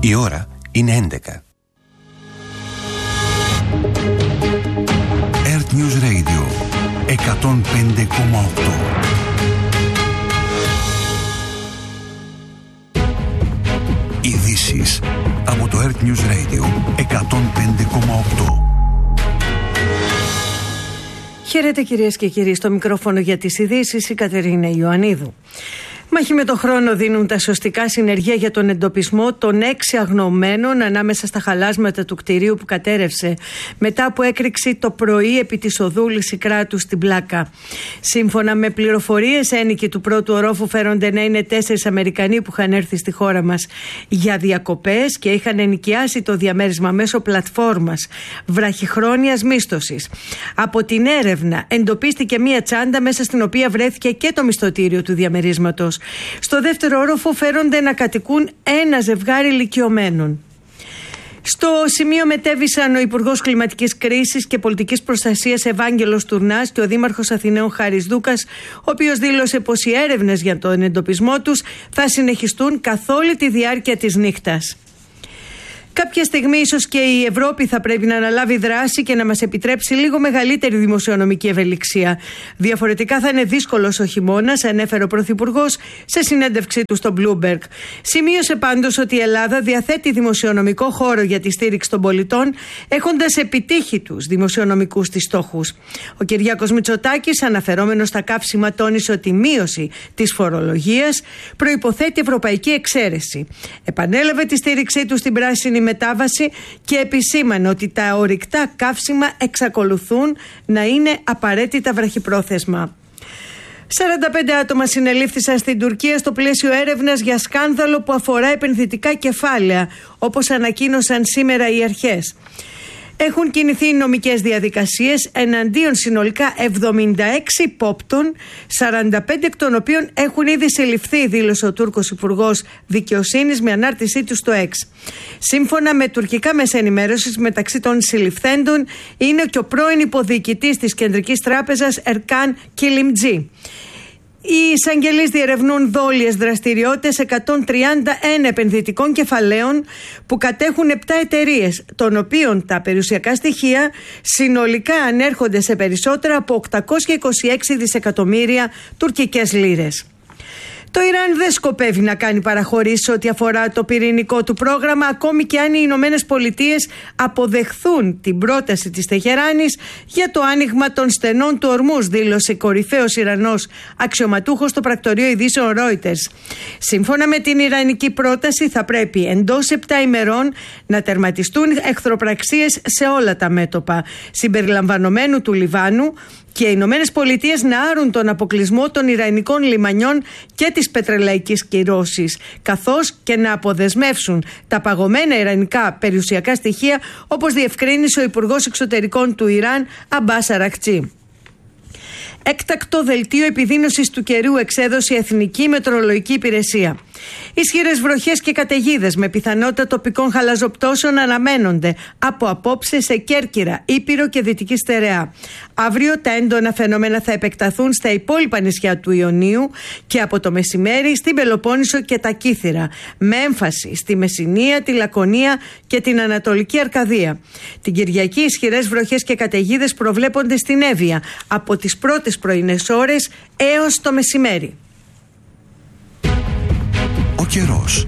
Η ώρα είναι 11. Earth News Radio 105,8. Ειδήσεις από το Earth News Radio 105,8. Χαίρετε κυρίες και κύριοι, στο μικρόφωνο για τις ειδήσεις η Κατερίνα Ιωαννίδου. Μάχη με το χρόνο δίνουν τα σωστικά συνεργεία για τον εντοπισμό των 6 αγνοωμένων ανάμεσα στα χαλάσματα του κτηρίου που κατέρευσε μετά από έκρηξη το πρωί επί της οδού Λυσικράτου στην Πλάκα. Σύμφωνα με πληροφορίες, ένοικοι του πρώτου ορόφου φέρονται να είναι 4 Αμερικανοί που είχαν έρθει στη χώρα μας για διακοπές και είχαν ενοικιάσει το διαμέρισμα μέσω πλατφόρμας βραχυχρόνιας μίσθωσης. Από την έρευνα εντοπίστηκε μία τσάντα μέσα στην οποία βρέθηκε και το μισθωτήριο του διαμερίσματος. Στο δεύτερο όροφο φέρονται να κατοικούν ένα ζευγάρι ηλικιωμένων. Στο σημείο μετέβησαν ο Υπουργός Κλιματικής Κρίσης και Πολιτικής Προστασίας Ευάγγελος Τουρνάς και ο Δήμαρχος Αθηναίων Χάρης Δούκας, ο οποίος δήλωσε πως οι έρευνες για τον εντοπισμό τους θα συνεχιστούν καθ' όλη τη διάρκεια της νύχτας. Κάποια στιγμή ίσως και η Ευρώπη θα πρέπει να αναλάβει δράση και να μας επιτρέψει λίγο μεγαλύτερη δημοσιονομική ευελιξία. Διαφορετικά θα είναι δύσκολος ο χειμώνας, ανέφερε ο Πρωθυπουργός σε συνέντευξή του στο Bloomberg. Σημείωσε πάντως ότι η Ελλάδα διαθέτει δημοσιονομικό χώρο για τη στήριξη των πολιτών, έχοντας επιτύχει τους δημοσιονομικούς της στόχους. Ο Κυριάκος Μητσοτάκης, αναφερόμενος στα καύσιμα, τόνισε ότι η μείωση της φορολογίας προϋποθέτει ευρωπαϊκή εξαίρεση. Επανέλαβε τη στήριξή του στην πράσινη μετάβαση και επισήμανε ότι τα ορυκτά καύσιμα εξακολουθούν να είναι απαραίτητα βραχυπρόθεσμα. 45 άτομα συνελήφθησαν στην Τουρκία στο πλαίσιο έρευνας για σκάνδαλο που αφορά επενδυτικά κεφάλαια, όπως ανακοίνωσαν σήμερα οι αρχές. Έχουν κινηθεί νομικές διαδικασίες εναντίον συνολικά 76 υπόπτων, 45 εκ των οποίων έχουν ήδη συλληφθεί, δήλωσε ο Τούρκος Υπουργός Δικαιοσύνης με ανάρτησή του στο X. Σύμφωνα με τουρκικά μέσα ενημέρωσης, μεταξύ των συλληφθέντων είναι και ο πρώην υποδιοικητής της Κεντρικής Τράπεζας Ερκάν Κιλιμτζή. Οι εισαγγελείς διερευνούν δόλιες δραστηριότητες 131 επενδυτικών κεφαλαίων που κατέχουν 7 εταιρείες, των οποίων τα περιουσιακά στοιχεία συνολικά ανέρχονται σε περισσότερα από 826 δισεκατομμύρια τουρκικές λίρες. Το Ιράν δεν σκοπεύει να κάνει παραχωρήσεις ό,τι αφορά το πυρηνικό του πρόγραμμα, ακόμη και αν οι Ηνωμένες Πολιτείες αποδεχθούν την πρόταση της Τεχεράνης για το άνοιγμα των στενών του Ορμούζ, δήλωσε κορυφαίος Ιρανός αξιωματούχος στο πρακτορείο ειδήσεων Reuters. Σύμφωνα με την ιρανική πρόταση, θα πρέπει εντός 7 ημερών να τερματιστούν εχθροπραξίες σε όλα τα μέτωπα, συμπεριλαμβανομένου του Λιβάνου, και οι Ηνωμένες Πολιτείες να άρουν τον αποκλεισμό των ιρανικών λιμανιών και της πετρελαϊκής κυρώσης, καθώς και να αποδεσμεύσουν τα παγωμένα ιρανικά περιουσιακά στοιχεία, όπως διευκρίνησε ο Υπουργός Εξωτερικών του Ιράν, Αμπάς Αρακτσί. Έκτακτο δελτίο επιδείνωσης του καιρού εξέδωσε η Εθνική Μετεωρολογική Υπηρεσία. Ισχυρές βροχές και καταιγίδες με πιθανότητα τοπικών χαλαζοπτώσεων αναμένονται από απόψε σε Κέρκυρα, Ήπειρο και Δυτική Στερεά. Αύριο τα έντονα φαινόμενα θα επεκταθούν στα υπόλοιπα νησιά του Ιωνίου και από το μεσημέρι στην Πελοπόννησο και τα Κύθυρα, με έμφαση στη Μεσσηνία, τη Λακωνία και την Ανατολική Αρκαδία. Την Κυριακή ισχυρές βροχές και καταιγίδες προβλέπονται στην Εύβοια από τις πρώτες πρωινές ώρες έως το μεσημέρι. Ο καιρός.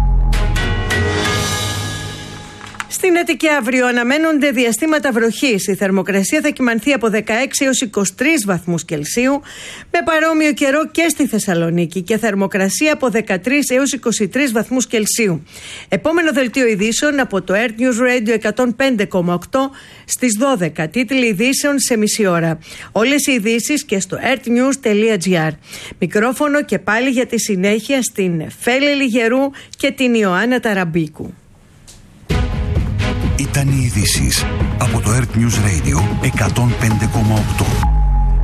Στην Αττική αύριο αναμένονται διαστήματα βροχής. Η θερμοκρασία θα κυμανθεί από 16 έως 23 βαθμούς Κελσίου, με παρόμοιο καιρό και στη Θεσσαλονίκη, και θερμοκρασία από 13 έως 23 βαθμούς Κελσίου. Επόμενο δελτίο ειδήσεων από το Earth News Radio 105,8 στις 12. Τίτλοι ειδήσεων σε μισή ώρα. Όλες οι ειδήσεις και στο earthnews.gr. Μικρόφωνο και πάλι για τη συνέχεια στην Φέλη Λιγερού και την Ιωάννα Ταραμπίκου. Ήταν οι ειδήσεις από το Earth News Radio 105,8.